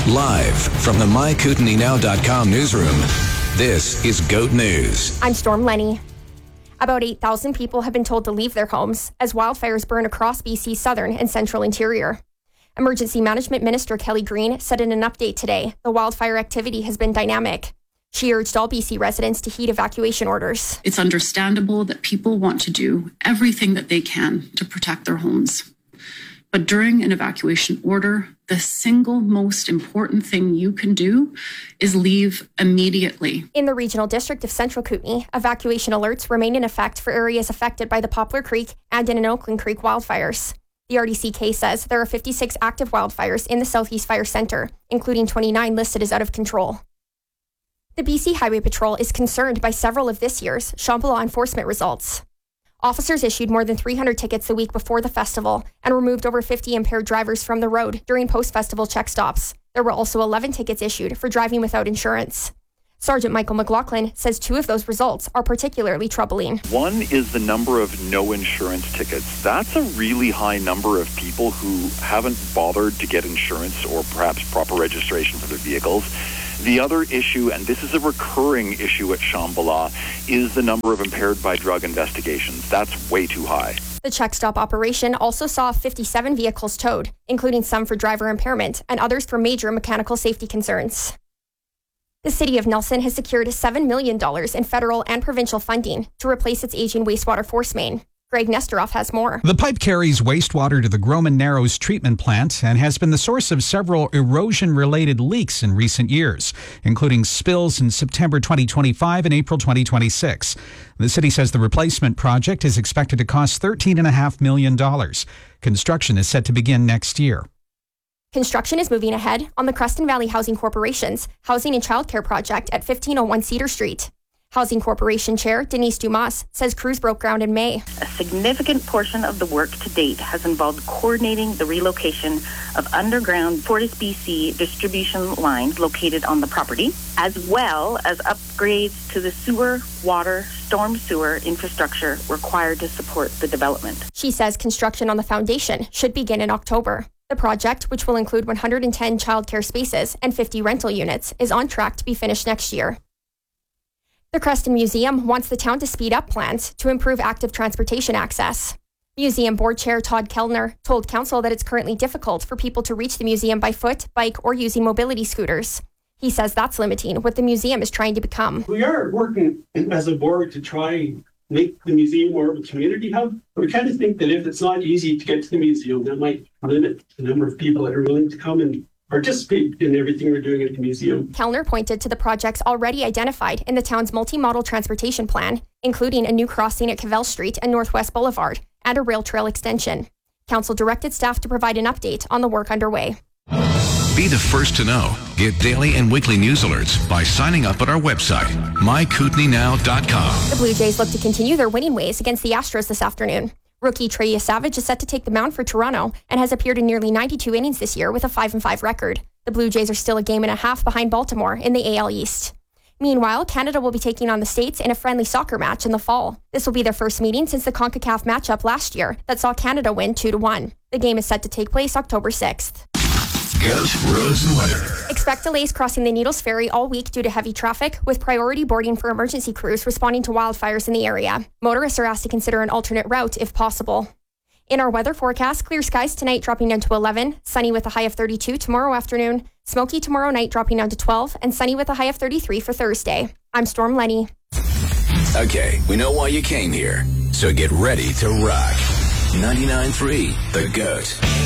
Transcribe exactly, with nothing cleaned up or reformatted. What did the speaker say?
Live from the my kootenai now dot com newsroom, this is GOAT News. I'm Storm Lenny. About eight thousand people have been told to leave their homes as wildfires burn across B C's southern and central interior. Emergency Management Minister Kelly Green said in an update today the wildfire activity has been dynamic. She urged all B C residents to heed evacuation orders. It's understandable that people want to do everything that they can to protect their homes. But during an evacuation order, the single most important thing you can do is leave immediately. In the Regional District of Central Kootenai, evacuation alerts remain in effect for areas affected by the Poplar Creek and in Oakland Creek wildfires. The R D C K says there are fifty-six active wildfires in the Southeast Fire Centre, including twenty-nine listed as out of control. The B C Highway Patrol is concerned by several of this year's Shambhala enforcement results. Officers issued more than three hundred tickets the week before the festival and removed over fifty impaired drivers from the road during post-festival check stops. There were also eleven tickets issued for driving without insurance. Sergeant Michael McLaughlin says two of those results are particularly troubling. One is the number of no insurance tickets. That's a really high number of people who haven't bothered to get insurance or perhaps proper registration for their vehicles. The other issue, and this is a recurring issue at Shambhala, is the number of impaired by drug investigations. That's way too high. The check stop operation also saw fifty-seven vehicles towed, including some for driver impairment and others for major mechanical safety concerns. The City of Nelson has secured seven million dollars in federal and provincial funding to replace its aging wastewater force main. Greg Nesteroff has more. The pipe carries wastewater to the Groman Narrows treatment plant and has been the source of several erosion-related leaks in recent years, including spills in September twenty twenty-five and April twenty twenty-six. The city says the replacement project is expected to cost thirteen point five million dollars. Construction is set to begin next year. Construction is moving ahead on the Creston Valley Housing Corporation's Housing and Childcare Project at fifteen oh one Cedar Street. Housing Corporation Chair Denise Dumas says crews broke ground in May. A significant portion of the work to date has involved coordinating the relocation of underground FortisBC distribution lines located on the property, as well as upgrades to the sewer, water, storm sewer infrastructure required to support the development. She says construction on the foundation should begin in October. The project, which will include one hundred ten childcare spaces and fifty rental units, is on track to be finished next year. The Creston Museum wants the town to speed up plans to improve active transportation access. Museum Board Chair Todd Kellner told council that it's currently difficult for people to reach the museum by foot, bike, or using mobility scooters. He says that's limiting what the museum is trying to become. We are working as a board to try and make the museum more of a community hub. We kind of think that if it's not easy to get to the museum, that might limit the number of people that are willing to come and participate in everything we're doing at the museum. Kellner pointed to the projects already identified in the town's multi-modal transportation plan, including a new crossing at Cavell Street and Northwest Boulevard and a rail trail extension. Council directed staff to provide an update on the work underway. Be the first to know. Get daily and weekly news alerts by signing up at our website, my kootenai now dot com. The Blue Jays look to continue their winning ways against the Astros this afternoon. Rookie Trey Savage is set to take the mound for Toronto and has appeared in nearly ninety-two innings this year with a five and five record. The Blue Jays are still a game and a half behind Baltimore in the A L East. Meanwhile, Canada will be taking on the States in a friendly soccer match in the fall. This will be their first meeting since the CONCACAF matchup last year that saw Canada win two to one. The game is set to take place October sixth. GOAT roads and weather. Expect delays crossing the Needles Ferry all week due to heavy traffic, with priority boarding for emergency crews responding to wildfires in the area. Motorists are asked to consider an alternate route if possible. In our weather forecast, clear skies tonight dropping down to eleven, sunny with a high of thirty-two tomorrow afternoon, smoky tomorrow night dropping down to twelve, and sunny with a high of thirty-three for Thursday. I'm Storm Lenny. Okay, we know why you came here, so get ready to rock. ninety-nine point three, The GOAT.